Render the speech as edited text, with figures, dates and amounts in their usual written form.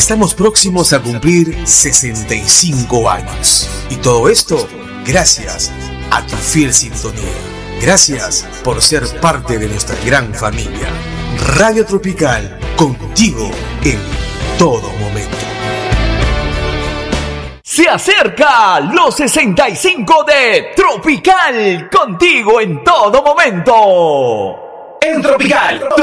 Estamos próximos a cumplir 65 años. Y todo esto gracias a tu fiel sintonía. Gracias por ser parte de nuestra gran familia. Radio Tropical, contigo en todo momento. Se acerca los 65 de Tropical, contigo en todo momento. En Tropical, tu